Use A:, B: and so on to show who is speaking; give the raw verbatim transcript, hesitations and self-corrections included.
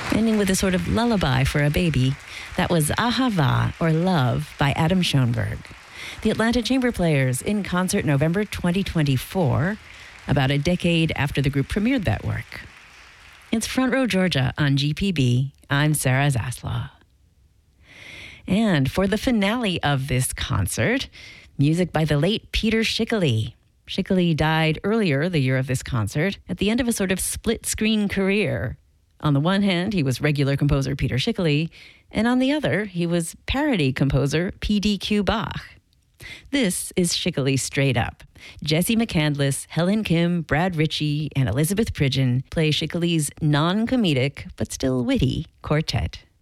A: Ending with a sort of lullaby for a baby. That was Ahava, or Love, by Adam Schoenberg. The Atlanta Chamber Players in concert November twenty twenty-four, about a decade after the group premiered that work. It's Front Row Georgia on G P B. I'm Sarah Zaslaw. And for the finale of this concert, music by the late Peter Schickele. Schickele died earlier the year of this concert at the end of a sort of split-screen career. On the one hand, he was regular composer Peter Schickele, and on the other, he was parody composer P D Q Bach. This is Schickele Straight Up. Jesse McCandless, Helen Kim, Brad Ritchie, and Elizabeth Pridgeon play Schickele's non-comedic, but still witty, quartet.